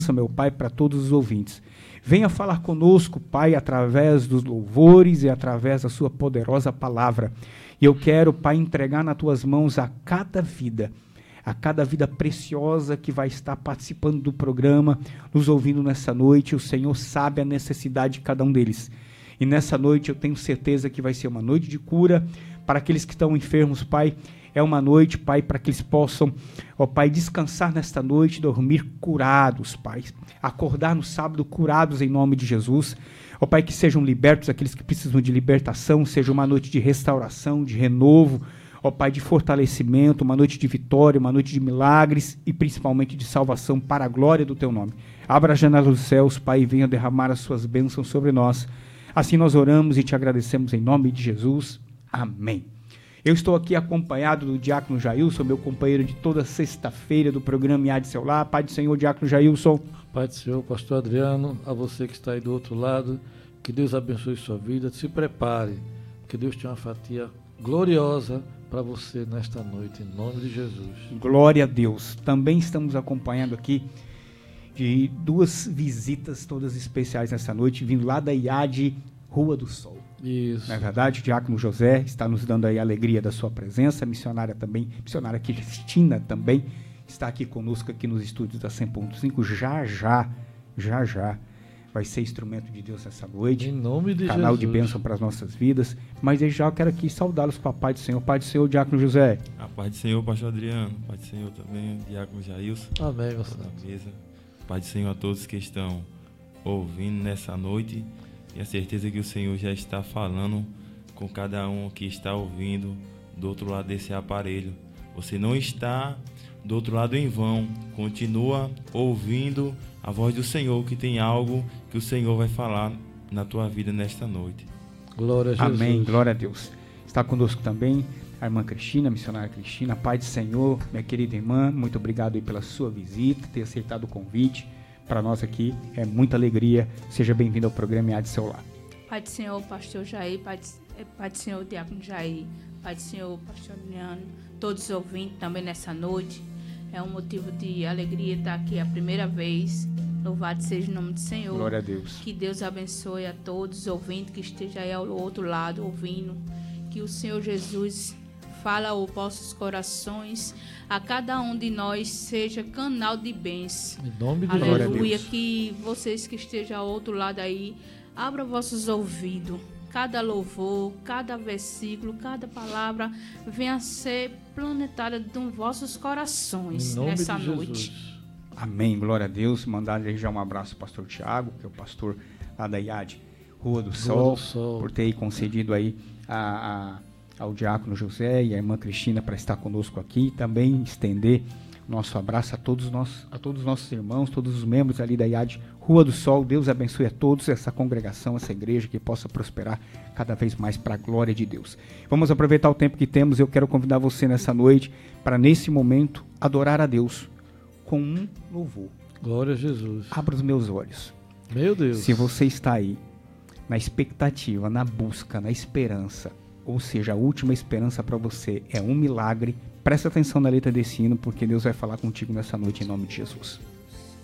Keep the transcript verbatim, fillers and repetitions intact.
meu Pai, para todos os ouvintes. Venha falar conosco, Pai, através dos louvores e através da sua poderosa palavra. E eu quero, Pai, entregar nas tuas mãos a cada vida, a cada vida preciosa que vai estar participando do programa, nos ouvindo nessa noite. O Senhor sabe a necessidade de cada um deles. E nessa noite eu tenho certeza que vai ser uma noite de cura para aqueles que estão enfermos, Pai. É uma noite, Pai, para que eles possam, ó Pai, descansar nesta noite, dormir curados, Pai. Acordar no sábado curados em nome de Jesus. Ó Pai, que sejam libertos aqueles que precisam de libertação, seja uma noite de restauração, de renovo, ó Pai, de fortalecimento, uma noite de vitória, uma noite de milagres e principalmente de salvação para a glória do Teu nome. Abra a janela dos céus, Pai, e venha derramar as suas bênçãos sobre nós. Assim nós oramos e te agradecemos em nome de Jesus. Amém. Eu estou aqui acompanhado do Diácono Jailson, meu companheiro de toda sexta-feira do programa I A de Seu Lar. Pai do Senhor, Diácono Jailson. Pai do Senhor, Pastor Adriano, a você que está aí do outro lado, que Deus abençoe sua vida. Se prepare, que Deus tem uma fatia gloriosa para você nesta noite, em nome de Jesus. Glória a Deus. Também estamos acompanhando aqui de duas visitas todas especiais nessa noite, vindo lá da I A de Rua do Sol. Isso. Não é verdade? O Diácono José está nos dando aí a alegria da sua presença, missionária também, missionária Cristina também está aqui conosco aqui nos estúdios da cem ponto cinco, já já, já já vai ser instrumento de Deus essa noite, em nome de canal Jesus. de bênção para as nossas vidas, mas desde já eu quero aqui saudá-los, papai do Senhor, Pai do Senhor, Diácono José. A paz do Senhor, Pastor Adriano, Pai do Senhor também, Diácono Jailson. Amém, meu Senhor. Mesa. Pai do Senhor a todos que estão ouvindo nessa noite. E a certeza que o Senhor já está falando com cada um que está ouvindo do outro lado desse aparelho. Você não está do outro lado em vão. Continua ouvindo a voz do Senhor, que tem algo que o Senhor vai falar na tua vida nesta noite. Glória a Jesus. Amém, glória a Deus. Está conosco também a irmã Cristina, a missionária Cristina. Pai do Senhor, minha querida irmã, muito obrigado aí pela sua visita, ter aceitado o convite. Para nós aqui é muita alegria. Seja bem-vindo ao programa I A de Seu Lar. Pai do Senhor, Pastor Jair, Pai do, Pai do Senhor, Diácono Jair, Pai do Senhor, Pastor Adriano, todos os ouvintes também nessa noite. É um motivo de alegria estar aqui a primeira vez. Louvado seja o nome do Senhor. Glória a Deus. Que Deus abençoe a todos os ouvintes que estejam aí ao outro lado ouvindo. Que o Senhor Jesus fala aos vossos corações, a cada um de nós seja canal de bênção. Em nome de Aleluia. Aleluia. Que vocês que estejam ao outro lado aí, abra vossos ouvidos. Cada louvor, cada versículo, cada palavra venha a ser planetária nos vossos corações Em nome nessa de noite. Jesus. Amém, glória a Deus. Mandar já um abraço ao pastor Tiago, que é o pastor lá da I A de Rua do Sol, Rua do Sol. por ter aí concedido aí a, a ao Diácono José e à irmã Cristina para estar conosco aqui e também estender nosso abraço a todos, nós, a todos os nossos irmãos, todos os membros ali da I A D Rua do Sol. Deus abençoe a todos, essa congregação, essa igreja, que possa prosperar cada vez mais para a glória de Deus. Vamos aproveitar o tempo que temos. Eu quero convidar você nessa noite para, nesse momento, adorar a Deus com um louvor. Glória a Jesus. Abra os meus olhos. Meu Deus. Se você está aí na expectativa, na busca, na esperança, ou seja, a última esperança para você é um milagre, presta atenção na letra desse hino, porque Deus vai falar contigo nessa noite em nome de Jesus.